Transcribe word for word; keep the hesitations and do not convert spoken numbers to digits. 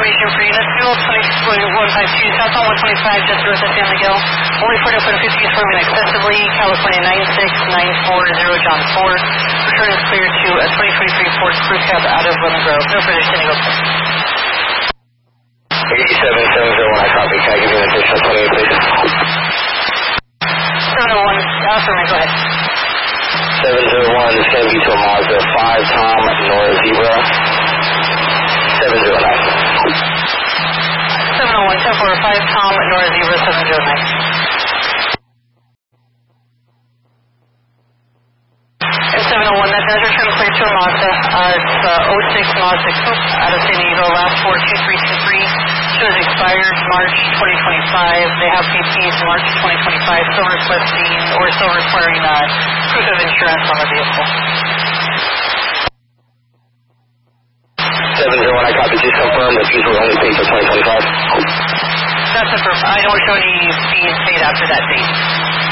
information for you. Let's do one five two, southbound one twenty-five, just north of San Miguel. Only for open fifty is forming excessively. California nine six nine four zero, John four. Return is clear to a twenty twenty-three Ford Crew Cab out of Lemon Grove. No further San Diego. eighty-seven seven zero one, I copy. Can I give you an additional twenty-eight, please? seven oh one, Alpha, go ahead. seven zero one, this is going to be to a Mazda five, Tom, Nora Zebra. seven zero nine. seven oh one, ten four five, Tom, Nora Zebra, seven zero nine. And seven oh one, that does return clear to a Mazda. Uh, it's uh, oh six Mazda Coupe out of San Diego, last four two three two three. Shows expired March twenty twenty-five. They have P Ts March twenty twenty-five, still requesting or still requiring uh, proof of insurance on the vehicle. seven zero one, I copy. Just confirm that these were only paid for twenty twenty-five. That's a, I don't show any fees paid after that date.